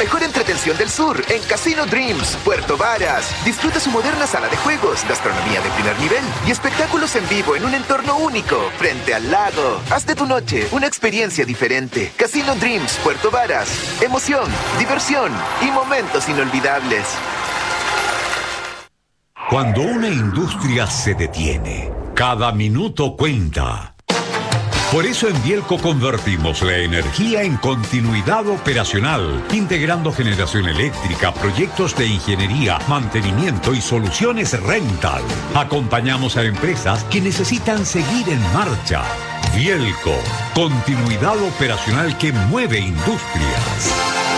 mejor entretención del sur en Casino Dreams, Puerto Varas. Disfruta su moderna sala de juegos, gastronomía de primer nivel y espectáculos en vivo en un entorno único, frente al lago. Haz de tu noche una experiencia diferente. Casino Dreams, Puerto Varas. Emoción, diversión y momentos inolvidables. Cuando una industria se detiene, cada minuto cuenta. Por eso en Bielco convertimos la energía en continuidad operacional, integrando generación eléctrica, proyectos de ingeniería, mantenimiento y soluciones rental. Acompañamos a empresas que necesitan seguir en marcha. Bielco, continuidad operacional que mueve industrias.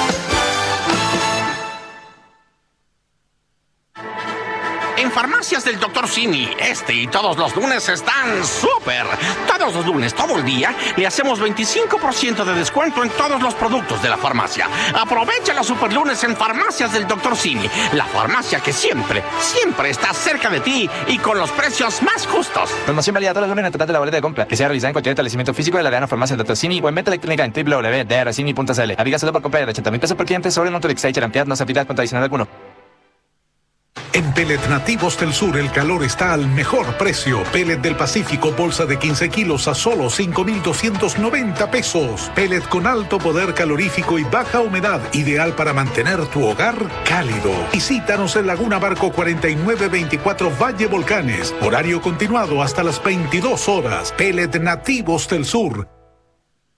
En Farmacias del Dr. Simi, y todos los lunes están súper. Todos los lunes, todo el día, le hacemos 25% de descuento en todos los productos de la farmacia. Aprovecha los super lunes en Farmacias del Dr. Simi, la farmacia que siempre está cerca de ti y con los precios más justos. Promoción válida todos los lunes en el total de la boleta de compra, que sea realizada en cualquier establecimiento físico de la Veana Farmacia del Dr. Simi o en venta electrónica en www.drcimi.cl. Aplica solo por compra de 80,000 pesos por cliente sobre el monto de Exchange. La entidad no se aplica con adicional alguno. En Pellet Nativos del Sur el calor está al mejor precio. Pellet del Pacífico, bolsa de 15 kilos a solo 5,290 pesos. Pellet con alto poder calorífico y baja humedad, ideal para mantener tu hogar cálido. Visítanos en Laguna Barco 4924 Valle Volcanes. Horario continuado hasta las 22 horas. Pellet Nativos del Sur.